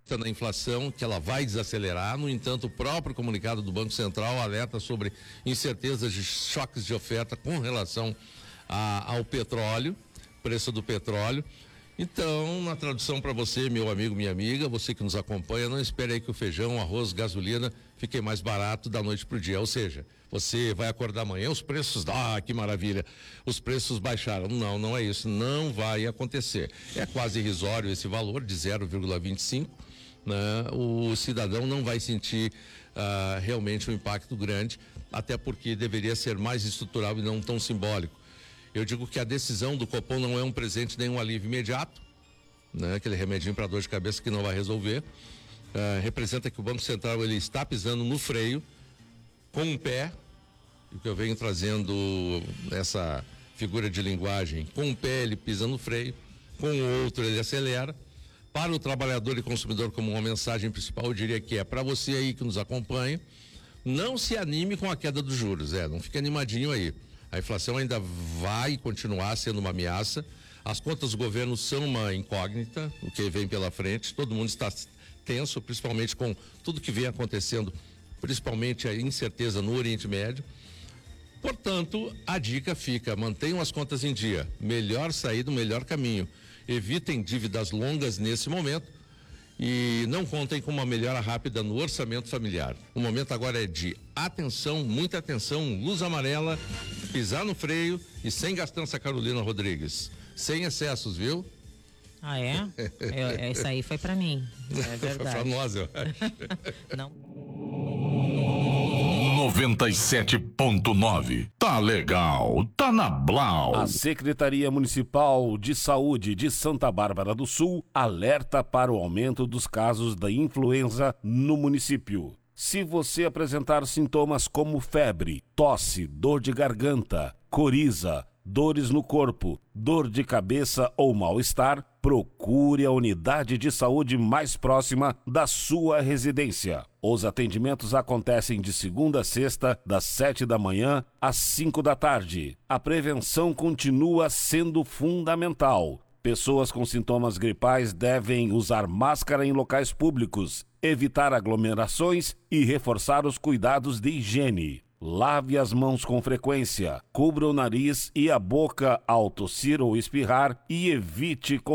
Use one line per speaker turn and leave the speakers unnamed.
na inflação, que ela vai desacelerar. No entanto, o próprio comunicado do Banco Central alerta sobre incertezas de choques de oferta com relação ao petróleo, preço do petróleo. Então, na tradução para você, meu amigo, minha amiga, você que nos acompanha, não espere aí que o feijão, arroz, gasolina fiquem mais barato da noite para o dia. Ou seja, você vai acordar amanhã, os preços, que maravilha, os preços baixaram. Não, não é isso, não vai acontecer. É quase irrisório esse valor de 0,25, né? O cidadão não vai sentir realmente um impacto grande, até porque deveria ser mais estrutural e não tão simbólico. Eu digo que a decisão do Copom não é um presente nem um alívio imediato, né? Aquele remedinho para dor de cabeça que não vai resolver. Representa que o Banco Central ele está pisando no freio com um pé, o que eu venho trazendo essa figura de linguagem, com um pé ele pisa no freio, com o outro ele acelera. Para o trabalhador e consumidor, como uma mensagem principal, eu diria que é para você aí que nos acompanha, não se anime com a queda dos juros, não fique animadinho aí. A inflação ainda vai continuar sendo uma ameaça. As contas do governo são uma incógnita, o que vem pela frente. Todo mundo está tenso, principalmente com tudo que vem acontecendo, principalmente a incerteza no Oriente Médio. Portanto, a dica fica: mantenham as contas em dia. Melhor saída, melhor caminho. Evitem dívidas longas nesse momento e não contem com uma melhora rápida no orçamento familiar. O momento agora é de atenção, muita atenção, luz amarela, pisar no freio e sem gastança, Carolina Rodrigues. Sem excessos, viu?
Ah, é? Isso aí foi pra mim. É verdade.
Foi pra nós, eu acho.
Não.
97.9. Tá legal, tá na Blau.
A Secretaria Municipal de Saúde de Santa Bárbara do Sul alerta para o aumento dos casos da influenza no município. Se você apresentar sintomas como febre, tosse, dor de garganta, coriza, dores no corpo, dor de cabeça ou mal-estar, procure a unidade de saúde mais próxima da sua residência. Os atendimentos acontecem de segunda a sexta, das 7 da manhã às 5 da tarde. A prevenção continua sendo fundamental. Pessoas com sintomas gripais devem usar máscara em locais públicos, evitar aglomerações e reforçar os cuidados de higiene. Lave as mãos com frequência, cubra o nariz e a boca ao tossir ou espirrar e evite